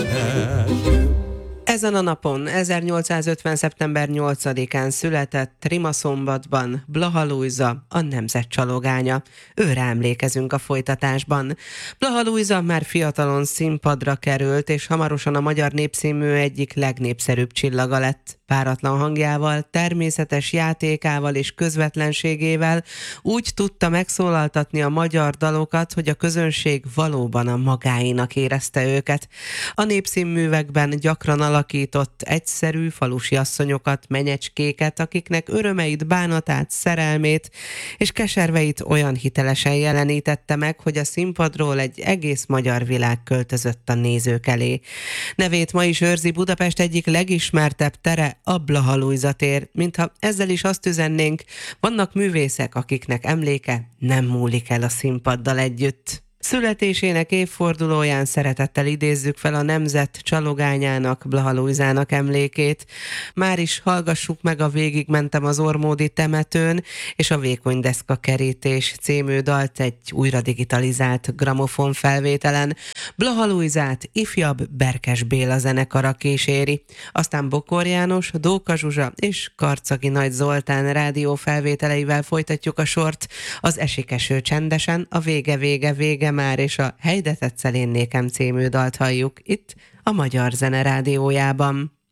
Ezen a napon, 1850. szeptember 8-án született Rimaszombatban Blaha Lujza, a nemzet csalogánya. Őre emlékezünk a folytatásban. Blaha Lujza már fiatalon színpadra került, és hamarosan a magyar népszínmű egyik legnépszerűbb csillaga lett. Páratlan hangjával, természetes játékával és közvetlenségével úgy tudta megszólaltatni a magyar dalokat, hogy a közönség valóban a magáinak érezte őket. A népszínművekben gyakran alakított egyszerű falusi asszonyokat, menyecskéket, akiknek örömeit, bánatát, szerelmét és keserveit olyan hitelesen jelenítette meg, hogy a színpadról egy egész magyar világ költözött a nézők elé. Nevét ma is őrzi Budapest egyik legismertebb tere, a Blaha Lujza tér, mintha ezzel is azt üzennénk, vannak művészek, akiknek emléke nem múlik el a színpaddal együtt. Születésének évfordulóján szeretettel idézzük fel a nemzet csalogányának, Blaha Lujzának emlékét. Már is hallgassuk meg a Végigmentem az Ormódi temetőn és a Vékony deszka kerítés című dalt egy újra digitalizált gramofon felvételen. Blaha Lujzát ifjabb Berkes Béla zenekara kíséri. Aztán Bokor János, Dóka Zsuzsa és Karcagi Nagy Zoltán rádió felvételeivel folytatjuk a sort. Az Esik eső csendesen, a vége már, és a Hey de tetszel én nékem című dalt halljuk itt a Magyar Zene Rádiójában.